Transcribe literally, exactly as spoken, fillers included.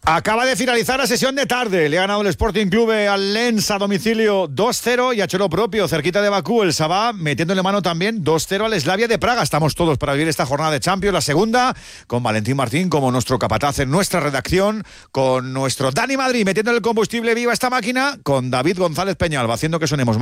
Acaba de finalizar la sesión de tarde. Le ha ganado el Sporting Club al Lens a domicilio dos cero y ha hecho lo propio cerquita de Bakú el Sabah, metiéndole mano también dos cero al Slavia de Praga. Estamos todos para vivir esta jornada de Champions, la segunda, con Valentín Martín como nuestro capataz en nuestra redacción, con nuestro Dani Madrid metiendo el combustible viva a esta máquina, con David González Peñalba haciendo que sonemos